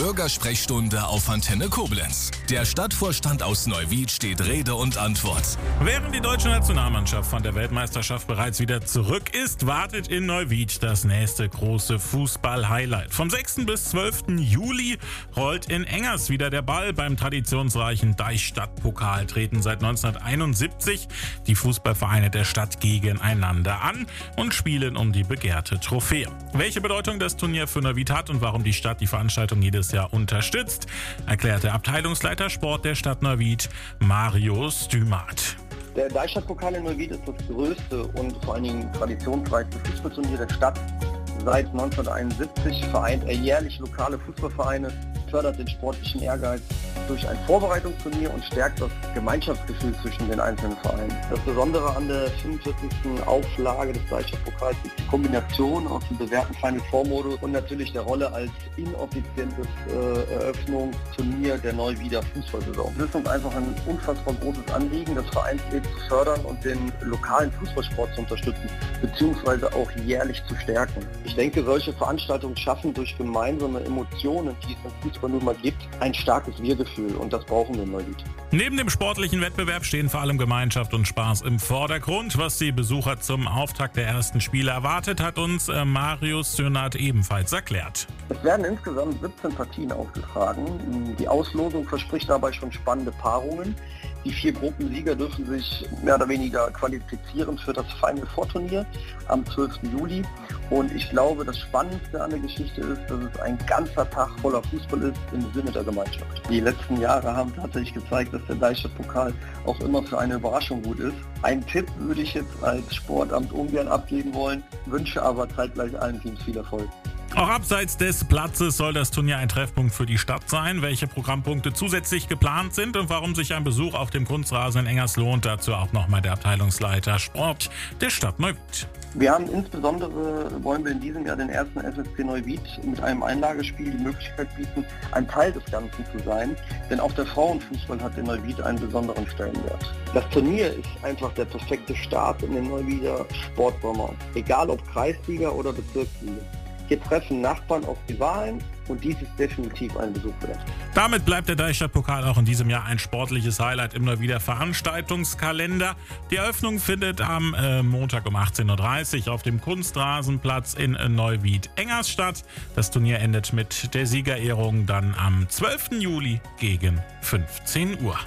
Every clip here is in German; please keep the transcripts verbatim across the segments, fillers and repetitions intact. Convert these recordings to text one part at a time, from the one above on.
Bürgersprechstunde auf Antenne Koblenz. Der Stadtvorstand aus Neuwied steht Rede und Antwort. Während die deutsche Nationalmannschaft von der Weltmeisterschaft bereits wieder zurück ist, wartet in Neuwied das nächste große Fußball-Highlight. Vom sechsten bis zwölften Juli rollt in Engers wieder der Ball. Beim traditionsreichen Deichstadtpokal treten seit neunzehnhunderteinundsiebzig die Fußballvereine der Stadt gegeneinander an und spielen um die begehrte Trophäe. Welche Bedeutung das Turnier für Neuwied hat und warum die Stadt die Veranstaltung jedes Jahr unterstützt, erklärt der Abteilungsleiter Sport der Stadt Neuwied, Mario Stümat. Der Deichstadtpokal in Neuwied ist das größte und vor allen Dingen traditionsreichste Fußballturnier der Stadt. Seit neunzehnhunderteinundsiebzig vereint er jährlich lokale Fußballvereine, fördert den sportlichen Ehrgeiz durch ein Vorbereitungsturnier und stärkt das Gemeinschaftsgefühl zwischen den einzelnen Vereinen. Das Besondere an der fünfundvierzigsten Auflage des Deichstadtpokals ist die Kombination aus dem bewährten Final Four Modus und natürlich der Rolle als inoffizielles äh, Eröffnungsturnier der Neuwieder Fußballsaison. Es ist uns einfach ein unfassbar großes Anliegen, das Vereinsleben zu fördern und den lokalen Fußballsport zu unterstützen, beziehungsweise auch jährlich zu stärken. Ich denke, solche Veranstaltungen schaffen durch gemeinsame Emotionen, die es im Fußball nun mal gibt, ein starkes Wir-Gefühl und das brauchen wir in Neuwied. Neben dem sportlichen Wettbewerb stehen vor allem Gemeinschaft und Spaß im Vordergrund. Was die Besucher zum Auftakt der ersten Spiele erwartet, hat uns äh, Marius Sönat ebenfalls erklärt. Es werden insgesamt siebzehn Partien aufgetragen. Die Auslosung verspricht dabei schon spannende Paarungen. Die vier Gruppensieger dürfen sich mehr oder weniger qualifizieren für das Final Four Turnier am zwölften Juli. Und ich glaube, das Spannendste an der Geschichte ist, dass es ein ganzer Tag voller Fußball ist im Sinne der Gemeinschaft. Die letzten Jahre haben tatsächlich gezeigt, dass der Deichstadtpokal auch immer für eine Überraschung gut ist. Einen Tipp würde ich jetzt als Sportamt ungern abgeben wollen, wünsche aber zeitgleich allen Teams viel Erfolg. Auch abseits des Platzes soll das Turnier ein Treffpunkt für die Stadt sein. Welche Programmpunkte zusätzlich geplant sind und warum sich ein Besuch auf dem Kunstrasen in Engers lohnt, dazu auch nochmal der Abteilungsleiter Sport der Stadt Neuwied. Wir haben insbesondere, wollen wir in diesem Jahr den ersten S S C Neuwied mit einem Einlagespiel die Möglichkeit bieten, ein Teil des Ganzen zu sein, denn auch der Frauenfußball hat in Neuwied einen besonderen Stellenwert. Das Turnier ist einfach der perfekte Start in den Neuwieder Sportsommer, egal ob Kreisliga oder Bezirksliga. Hier treffen Nachbarn auf Rivalen und dies ist definitiv ein Besuch wert. Damit bleibt der Deichstadtpokal auch in diesem Jahr ein sportliches Highlight im Neuwieder Veranstaltungskalender. Die Eröffnung findet am äh, Montag um achtzehn Uhr dreißig auf dem Kunstrasenplatz in äh, Neuwied-Engers statt. Das Turnier endet mit der Siegerehrung dann am zwölften Juli gegen fünfzehn Uhr.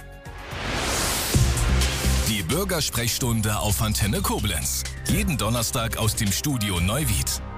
Die Bürgersprechstunde auf Antenne Koblenz. Jeden Donnerstag aus dem Studio Neuwied.